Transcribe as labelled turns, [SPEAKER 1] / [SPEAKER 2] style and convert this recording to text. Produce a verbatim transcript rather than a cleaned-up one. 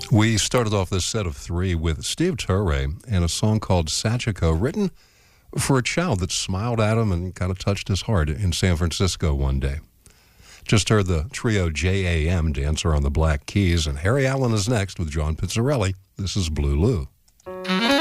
[SPEAKER 1] We started off this set of three with Steve Turre and a song called Sachiko, written for a child that smiled at him and kind of touched his heart in San Francisco one day. Just heard the trio J A M, Dancer on the Black Keys, and Harry Allen is next with John Pizzarelli. This is Blue Lou.